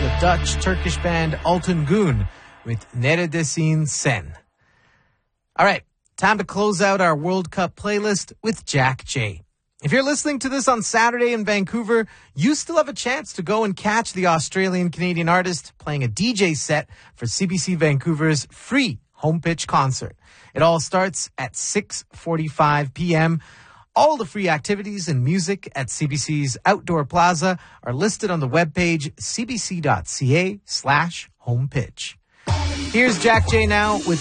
the Dutch-Turkish band Altın Gün with Neredesin Sen. All right, time to close out our World Cup playlist with Jack J. If you're listening to this on Saturday in Vancouver, you still have a chance to go and catch the Australian-Canadian artist playing a DJ set for CBC Vancouver's free home pitch concert. It all starts at 6:45 p.m. All the free activities and music at CBC's Outdoor Plaza are listed on the webpage cbc.ca/homepitch. Here's Jack J now with